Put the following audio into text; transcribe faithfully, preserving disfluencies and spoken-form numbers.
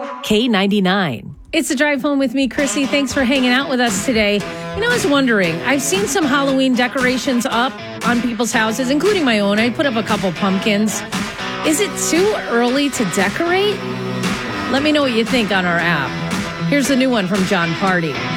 K ninety-nine. It's a drive home with me, Chrissy. Thanks for hanging out with us today. You know, I was wondering, I've seen some Halloween decorations up on people's houses, including my own. I put up a couple pumpkins. Is it too early to decorate? Let me know what you think on our app. Here's the new one from John Party.